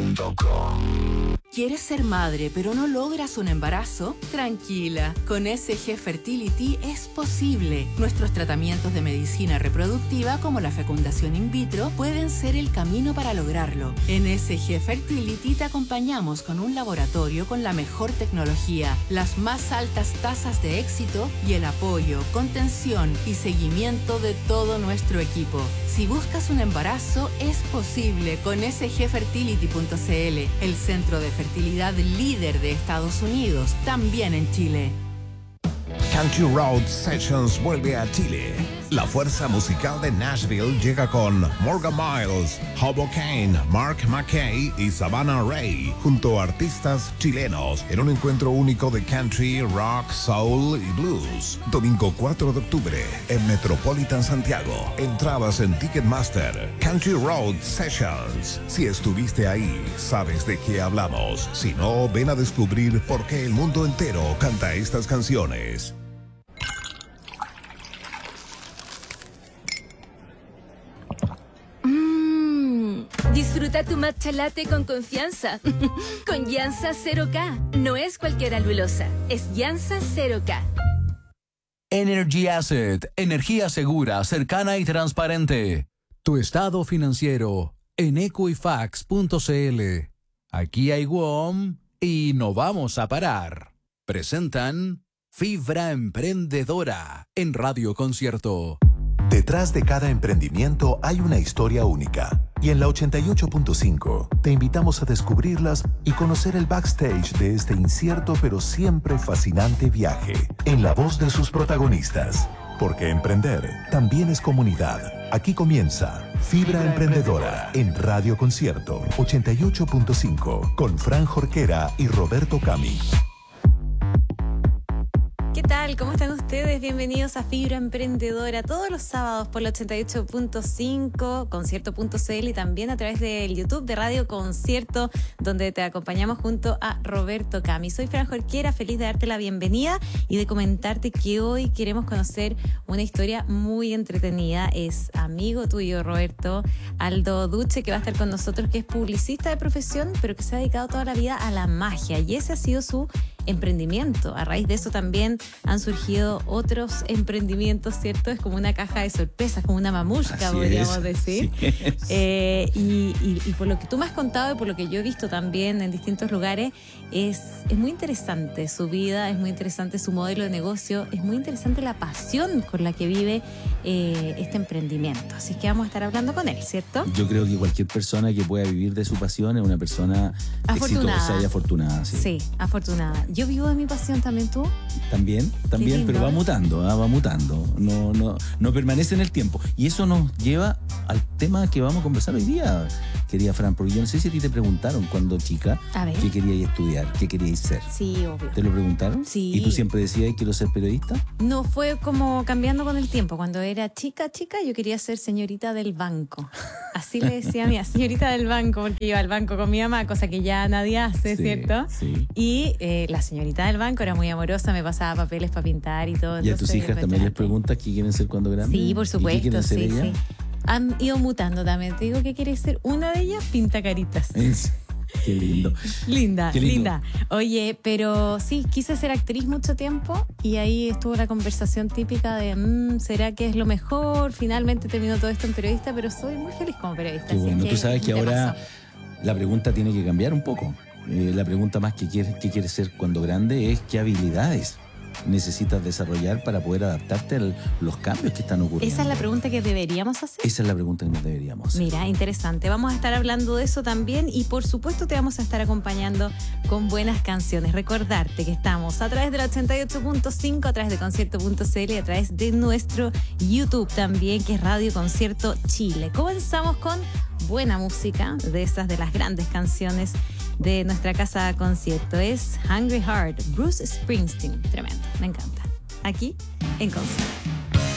SGfertility.com. ¿Quieres ser madre pero no logras un embarazo? Tranquila, con SG Fertility es posible. Nuestros tratamientos de medicina reproductiva como la fecundación in vitro pueden ser el camino para lograrlo. En SG Fertility te acompañamos con un laboratorio con la mejor tecnología, las más altas tasas de éxito y el apoyo, contención y seguimiento de todo nuestro equipo. Si buscas un embarazo, es posible con sgfertility.cl, el centro de fertilidad líder de Estados Unidos, también en Chile. Country Road Sessions vuelve a Chile. La fuerza musical de Nashville llega con Morgan Miles, Hobo Kane, Mark McKay y Savannah Ray, junto a artistas chilenos, en un encuentro único de country, rock, soul y blues. Domingo 4 de octubre, en Metropolitan Santiago. Entradas en Ticketmaster. Country Road Sessions. Si estuviste ahí, sabes de qué hablamos. Si no, ven a descubrir por qué el mundo entero canta estas canciones. Disfruta tu matcha latte con confianza. Con Yansa 0K. No es cualquier alulosa, es Yansa 0K. Energy Asset, energía segura, cercana y transparente. Tu estado financiero en equifax.cl. Aquí hay WOM y no vamos a parar. Presentan Fibra Emprendedora en Radio Concierto. Detrás de cada emprendimiento hay una historia única. Y en la 88.5 te invitamos a descubrirlas y conocer el backstage de este incierto pero siempre fascinante viaje, en la voz de sus protagonistas. Porque emprender también es comunidad. Aquí comienza Fibra Emprendedora en Radio Concierto 88.5 con Fran Jorquera y Roberto Cami. ¿Qué tal? ¿Cómo están ustedes? Bienvenidos a Fibra Emprendedora todos los sábados por la 88.5, concierto.cl y también a través del YouTube de Radio Concierto, donde te acompañamos junto a Roberto Cami. Soy Fran Jorquera, feliz de darte la bienvenida y de comentarte que hoy queremos conocer una historia muy entretenida. Es amigo tuyo, Roberto, Aldo Duche, que va a estar con nosotros, que es publicista de profesión, pero que se ha dedicado toda la vida a la magia, y ese ha sido su emprendimiento. A raíz de eso también han surgido otros emprendimientos, ¿cierto? Es como una caja de sorpresas, como una mamushka, podríamos decir. Y por lo que tú me has contado y por lo que yo he visto también en distintos lugares, es muy interesante su vida, es muy interesante su modelo de negocio, es muy interesante la pasión con la que vive este emprendimiento. Así que vamos a estar hablando con él, ¿cierto? Yo creo que cualquier persona que pueda vivir de su pasión es una persona exitosa y afortunada. Sí, afortunada. Yo vivo de mi pasión, ¿también tú? También, pero va mutando, va mutando. No permanece en el tiempo. Y eso nos lleva al tema que vamos a conversar hoy día, querida Fran, porque yo no sé si a ti te preguntaron cuando chica qué queríais estudiar, qué queríais ser. Sí, obvio. ¿Te lo preguntaron? Sí. ¿Y tú siempre decías quiero ser periodista? No, fue como cambiando con el tiempo. Cuando era chica, yo quería ser señorita del banco. Así le decía a mi señorita del banco, porque iba al banco con mi mamá, cosa que ya nadie hace, sí, ¿cierto? Sí. Y la señorita del banco era muy amorosa, me pasaba papeles para pintar y todo. ¿Y a tus hijas también les preguntas qué quieren ser cuando grandes? Sí, por supuesto. ¿Y qué quieren ser ellas? Sí. Han ido mutando también. Te digo que quieres ser una de ellas, pinta caritas. Qué lindo. Linda. Oye, pero sí, quise ser actriz mucho tiempo y ahí estuvo la conversación típica de ¿será que es lo mejor? Finalmente terminó todo esto en periodista, pero soy muy feliz como periodista. Qué bueno, tú sabes que ahora la pregunta tiene que cambiar un poco. La pregunta más que quieres ser cuando grande es qué habilidades necesitas desarrollar para poder adaptarte a los cambios que están ocurriendo. ¿Esa es la pregunta que deberíamos hacer? Esa es la pregunta que nos deberíamos hacer. Mira, interesante. Vamos a estar hablando de eso también y por supuesto te vamos a estar acompañando con buenas canciones. Recordarte que estamos a través de la 88.5, a través de concierto.cl y a través de nuestro YouTube también, que es Radio Concierto Chile. Comenzamos con buena música, de esas de las grandes canciones de nuestra casa de concierto. Es Hungry Heart, Bruce Springsteen. Tremendo, me encanta. Aquí en Concierto.